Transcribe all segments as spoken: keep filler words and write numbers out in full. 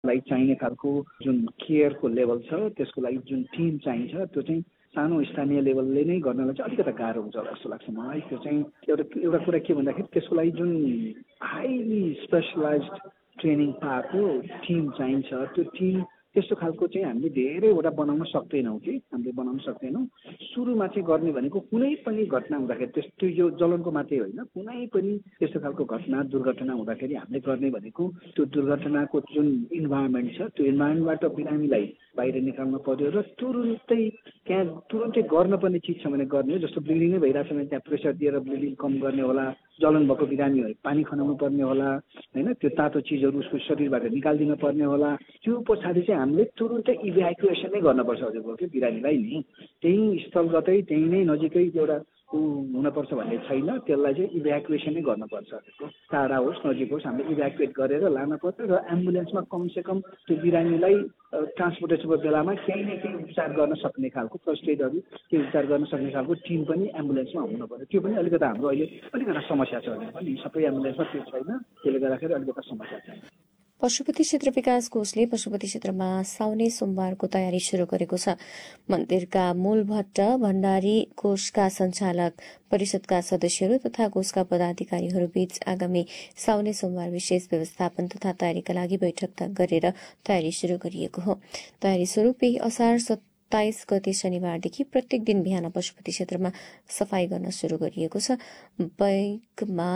लाई चाहिने खालको जुन केयरको लेभल छ त्यसको लागि जुन टिम चाहिन्छ त्यो चाहिँ सानो स्थानीय लेभलले नै गर्नलाई चाहिँ अलिकति गाह्रो हुन्छ होला जस्तो लाग्छ मलाई। त्यो चाहिँ एउटा एउटा कुरा के भन्दाखेरि त्यसको लागि जुन हाइली स्पेसलाइज्ड ट्रेनिङ पाएको टिम चाहिन्छ। त्यो टिम त्यस्तो खालको चाहिँ हामीले धेरैवटा बनाउन सक्दैनौँ कि हामीले बनाउन सक्दैनौँ। सुरुमा चाहिँ गर्ने भनेको कुनै पनि घटना हुँदाखेरि त्यस्तो यो जलनको मात्रै होइन, कुनै पनि त्यस्तो खालको घटना दुर्घटना हुँदाखेरि हामीले गर्ने भनेको त्यो दुर्घटनाको जुन इन्भाइरोमेन्ट छ त्यो इन्भाइरोमेन्टबाट बिरामीलाई बाहिर निकाल्न पर्यो र तुरुन्तै त्यहाँ तुरुन्तै गर्नुपर्ने चिज छ भने गर्ने हो। जस्तो ब्लिडिङै भइरहेको छ भने त्यहाँ प्रेसर दिएर ब्लिडिङ कम गर्ने होला, जलन भएको बिरामी हो पानी खनाउनु पर्ने होला होइन, त्यो तातो चिजहरू उसको शरीरबाट निकालिदिनु पर्ने होला। त्यो पछाडि चाहिँ हामीले तुरुन्तै इभ्याकुएसन नै गर्नुपर्छ हजुरको कि बिरामीलाई नि त्यही स्थलगतै त्यही नै नजिकै एउटा ऊ हुनपर्छ भन्ने छैन। त्यसलाई चाहिँ इभ्याकुएसन नै गर्नुपर्छ। टाढा होस् नजिक होस् हामीले इभ्याकुएट गरेर लान पर्छ र एम्बुलेन्समा कमसेकम त्यो बिरामीलाई ट्रान्सपोर्टेसनको बेलामा केही न केही उपचार गर्न सक्ने खालको फर्स्ट एडहरू केही उपचार गर्न सक्ने खालको टिम पनि एम्बुलेन्समा हुनु पर्यो। त्यो पनि अलिकति हाम्रो अहिले अलिकति समस्या छ भने पनि सबै एम्बुलेन्समा त्यो छैन, त्यसले गर्दाखेरि अलिकति समस्या छ। पशुपति क्षेत्र विकास कोषले पशुपति क्षेत्रमा साउने सोमबारको तयारी शुरू गरेको छ। मन्दिरका मूल भट्ट भण्डारी कोषका सञ्चालक परिषदका सदस्यहरू तथा कोषका पदाधिकारीहरू बीच आगामी साउने सोमबार विशेष व्यवस्थापन तथा तयारीका लागि बैठक गरेर तयारी शुरू गरिएको हो। तयारी स्वरूप यही असार सत्ताइस गते शनिबारदेखि प्रत्येक दिन बिहान पशुपति क्षेत्रमा सफाई गर्न शुरू गरिएको छ। बैठकमा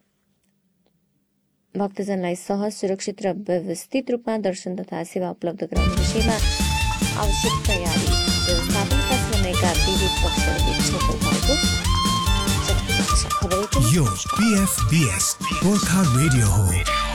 भक्तजनलाई सहज, सुरक्षित र व्यवस्थित रूपमा दर्शन तथा सेवा उपलब्ध गराउने विषयमा आवश्यक तयारी व्यवस्थापनका समयका विविध पक्षहरूले छलफल भएको यो पीएफबीएस गोर्खा रेडियो हो।